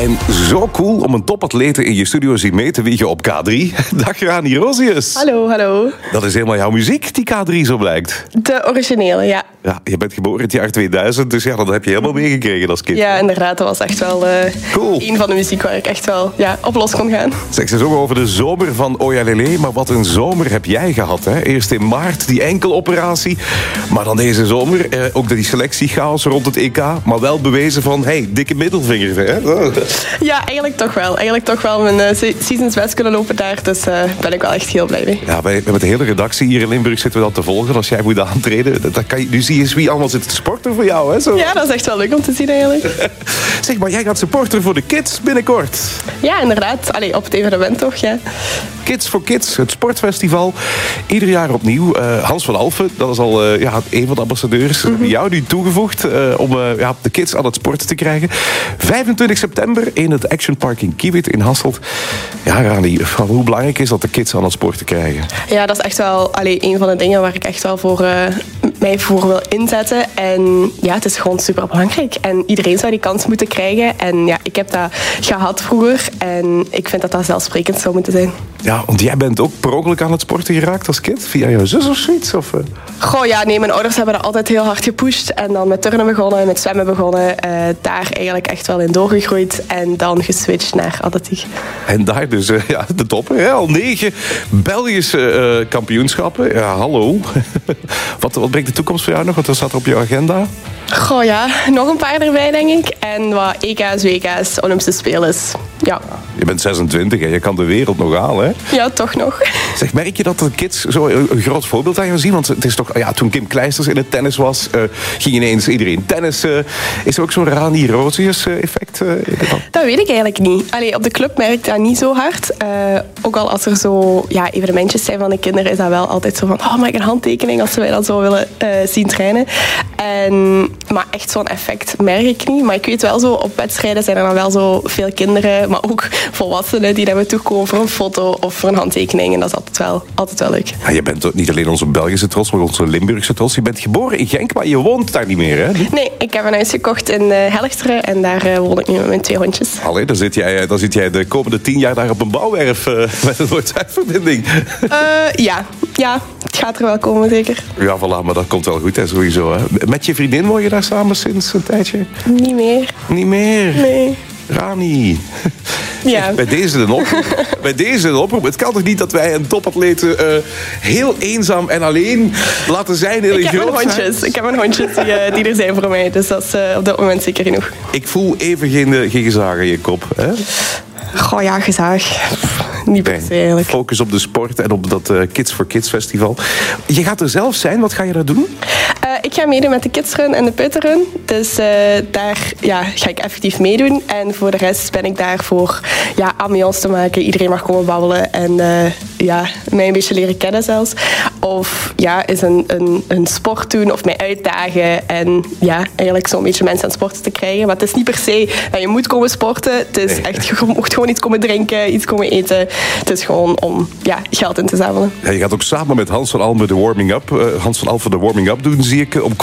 En zo cool om een topatlete in je studio zien mee te wiegen op K3. Dag Rani Rosius. Hallo. Dat is helemaal jouw muziek, die K3 zo blijkt. De originele, ja. Ja, je bent geboren in het jaar 2000, dus ja, dat heb je helemaal meegekregen als kind. Ja, inderdaad. Dat was echt wel cool. Een van de muziek waar ik echt wel op los kon gaan. Zeg, ze zongen over de zomer van Oja Lele, maar wat een zomer heb jij gehad, hè? Eerst in maart die enkeloperatie, maar dan deze zomer ook die selectiechaos rond het EK, maar wel bewezen van, dikke middelvinger, hè? Ja, eigenlijk toch wel. Mijn seasons best kunnen lopen daar, dus ben ik wel echt heel blij mee. Ja, met de hele redactie hier in Limburg zitten we dat te volgen als jij moet aantreden. Dat kan je, nu zie je eens wie allemaal zit te sporten voor jou, hè? Zo. Ja, dat is echt wel leuk om te zien eigenlijk. Zeg, maar jij gaat supporter voor de kids binnenkort. Ja, inderdaad. Allee, op het evenement toch, ja. Kids for Kids, het sportfestival. Ieder jaar opnieuw. Hans van Alphen, dat is al een van de ambassadeurs. Jou nu toegevoegd om de kids aan het sporten te krijgen. 25 september in het Action Park in Kiewit in Hasselt. Ja, Rani, hoe belangrijk is dat de kids aan het sporten krijgen? Ja, dat is echt wel een van de dingen waar ik echt wel mij voor wil inzetten. En ja, het is gewoon super belangrijk. En iedereen zou die kans moeten krijgen. En ja, ik heb dat gehad vroeger. En ik vind dat dat zelfsprekend zou moeten zijn. Ja, want jij bent ook per ongeluk aan het sporten geraakt als kind? Via jouw zus of zoiets? Of? Goh, ja, nee, mijn ouders hebben dat altijd heel hard gepusht. En dan met turnen begonnen, met zwemmen begonnen. Daar eigenlijk echt wel in doorgegroeid. En dan geswitcht naar atletiek. En daar dus de toppen. Hè? Al 9 Belgische kampioenschappen. Ja, hallo. Wat brengt de toekomst voor jou nog? Wat staat er op je agenda? Goh, ja, nog een paar erbij, denk ik. En wat EK's, WK's, Olympische Spelen. Ja. Je bent 26 en je kan de wereld nog halen, hè? Ja, toch nog. Zeg, merk je dat de kids zo een groot voorbeeld aan jou zien? Want het is toch, toen Kim Kleisters in het tennis was, ging ineens iedereen tennissen. Is er ook zo'n Rani Rosius effect? Dat weet ik eigenlijk niet. Allee, op de club merk ik dat niet zo hard. Ook al als er zo evenementjes zijn van de kinderen, is dat wel altijd zo van, mag ik een handtekening als ze mij dan zo willen zien trainen. Maar echt zo'n effect merk ik niet. Maar ik weet wel zo, op wedstrijden zijn er dan wel zo veel kinderen, maar ook volwassenen die naar me toe komen voor een foto of voor een handtekening. En dat is altijd wel leuk. Ja, je bent niet alleen onze Belgische trots, maar onze Limburgse trots. Je bent geboren in Genk, maar je woont daar niet meer, hè? Nee, ik heb een huis gekocht in Helchteren en daar woon ik nu met mijn 2 hondjes. Allee, dan zit jij de komende 10 jaar daar op een bouwwerf met een Noord-Zuidverbinding. Ja, het gaat er wel komen, zeker. Ja, voilà, maar dat komt wel goed, hè, sowieso. Hè. Met je vriendin woon je daar samen sinds een tijdje? Niet meer. Niet meer? Nee. Rani. Ja. Bij deze een oproep. Het kan toch niet dat wij een topatlete heel eenzaam en alleen laten zijn in een groot huis? Ik heb een hondjes die er zijn voor mij. Dus dat is op dit moment zeker genoeg. Ik voel even geen gezag in je kop. Hè? Goh, ja, gezag. Niet per se eigenlijk. Focus op de sport en op dat Kids for Kids festival. Je gaat er zelf zijn. Wat ga je daar doen? Ik ga meedoen met de kidsrun en de putterun. Dus daar ga ik effectief meedoen. En voor de rest ben ik daar voor ambiance te maken. Iedereen mag komen babbelen en mij een beetje leren kennen zelfs. Of eens een sport doen of mij uitdagen. En eigenlijk zo'n beetje mensen aan het sporten te krijgen. Maar het is niet per se dat je moet komen sporten. Het is echt, je mocht gewoon iets komen drinken, iets komen eten. Het is gewoon om geld in te zamelen. Ja, je gaat ook samen met Hans van Alphen de warming-up doen, zie ik. Om